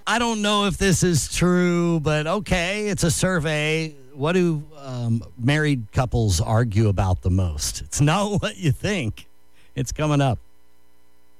I don't know if this is true, but okay, it's a survey. What do married couples argue about the most? It's not what you think. It's coming up.